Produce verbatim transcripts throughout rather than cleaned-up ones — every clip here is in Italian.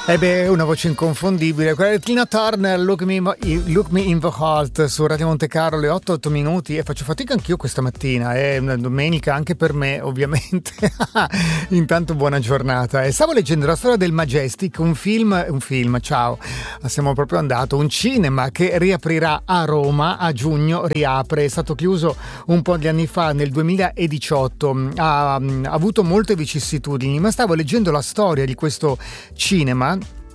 Eh beh, una voce inconfondibile, quella di Tina Turner, Look Me, Look Me in the Heart su Radio Monte Carlo, le otto otto minuti, e faccio fatica anch'io questa mattina, è una domenica anche per me ovviamente. Intanto buona giornata. E stavo leggendo la storia del Majestic, un film, un film, ciao, siamo proprio andati, un cinema che riaprirà a Roma a giugno, riapre, è stato chiuso un po' di anni fa, nel duemiladiciotto, ha, ha avuto molte vicissitudini, ma stavo leggendo la storia di questo cinema.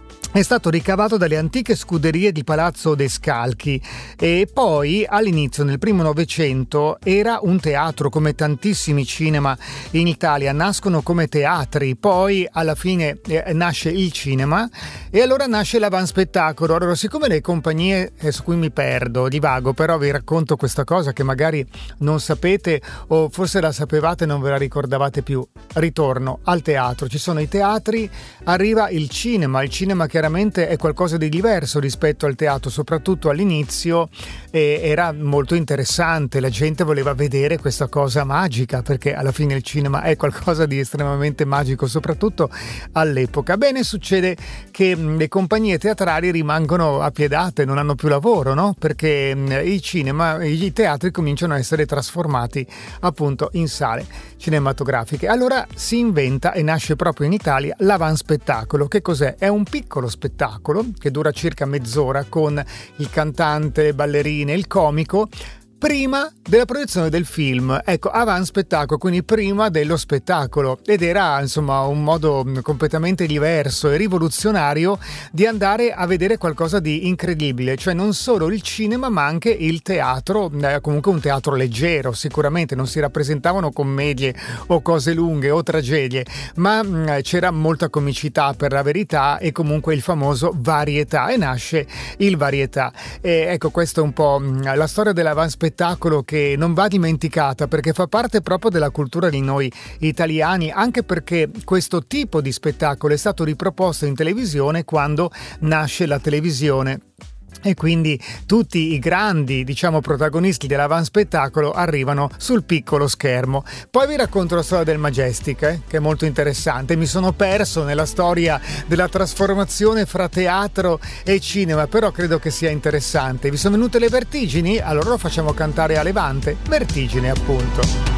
È stato ricavato dalle antiche scuderie di Palazzo De Scalchi e poi all'inizio, nel primo Novecento, era un teatro, come tantissimi cinema in Italia nascono come teatri, poi alla fine eh, nasce il cinema e allora nasce l'avanspettacolo. Allora, siccome le compagnie eh, su cui mi perdo, divago, però vi racconto questa cosa che magari non sapete o forse la sapevate e non ve la ricordavate più. Ritorno al teatro, ci sono i teatri, arriva il cinema, il cinema che chiaramente è qualcosa di diverso rispetto al teatro, soprattutto all'inizio eh, era molto interessante, la gente voleva vedere questa cosa magica, perché alla fine il cinema è qualcosa di estremamente magico, soprattutto all'epoca. Bene, succede che mh, le compagnie teatrali rimangono appiedate, non hanno più lavoro, no? Perché mh, i cinema, i teatri cominciano a essere trasformati appunto in sale cinematografiche. Allora si inventa e nasce proprio in Italia l'avanspettacolo. Che cos'è? È un piccolo spettacolo che dura circa mezz'ora con il cantante, le ballerine, il comico, prima della proiezione del film. Ecco, avanspettacolo, quindi prima dello spettacolo, ed era insomma un modo completamente diverso e rivoluzionario di andare a vedere qualcosa di incredibile, cioè non solo il cinema ma anche il teatro, eh, comunque un teatro leggero, sicuramente non si rappresentavano commedie o cose lunghe o tragedie, ma mh, c'era molta comicità per la verità e comunque il famoso varietà, e nasce il varietà. E ecco, questa è un po' mh, la storia dell'avanspettacolo, che non va dimenticata perché fa parte proprio della cultura di noi italiani, anche perché questo tipo di spettacolo è stato riproposto in televisione quando nasce la televisione. E quindi tutti i grandi, diciamo, protagonisti dell'avanspettacolo arrivano sul piccolo schermo. Poi vi racconto la storia del Majestic, eh, che è molto interessante. Mi sono perso nella storia della trasformazione fra teatro e cinema, però credo che sia interessante. Vi sono venute le vertigini? Allora lo facciamo cantare a Levante. Vertigine, appunto.